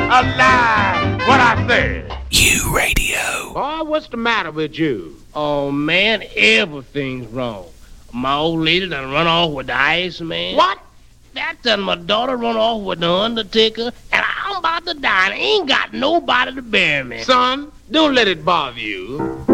alive. What I said. You radio. Boy, what's the matter with you? Oh, man, everything's wrong. My old lady done run off with the Iceman. What? That done my daughter run off with the Undertaker, and I'm about to die and ain't got nobody to bury me. Son, don't let it bother you.